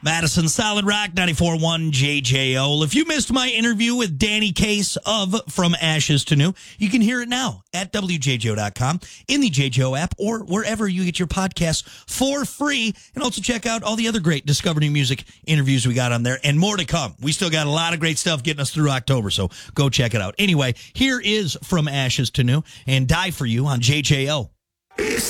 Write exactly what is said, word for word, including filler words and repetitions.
Madison Solid Rock ninety-four point one J J O. If you missed my interview with Danny Case of From Ashes to New, you can hear it now at W J J O dot com, in the J J O app, or wherever you get your podcasts for free. And also check out all the other great Discover New Music interviews we got on there, and more to come. We still got a lot of great stuff getting us through October, so go check it out. Anyway, here is From Ashes to New and Die For You on J J O.